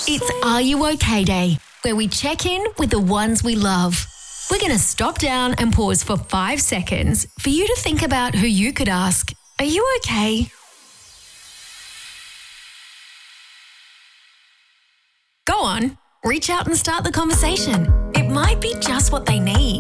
It's Are You OK Day, where we check in with the ones we love. We're going to stop down and pause for 5 seconds for you to think about who you could ask, are you okay? Go on, reach out and start the conversation. It might be just what they need.